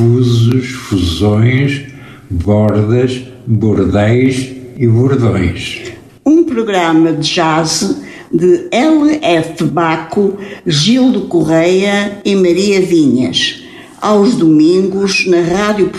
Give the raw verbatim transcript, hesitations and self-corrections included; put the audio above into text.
fusos, fusões, bordas, bordéis e bordões. Um programa de jazz de L F Baco, Gildo Correia e Maria Vinhas, aos domingos na Rádio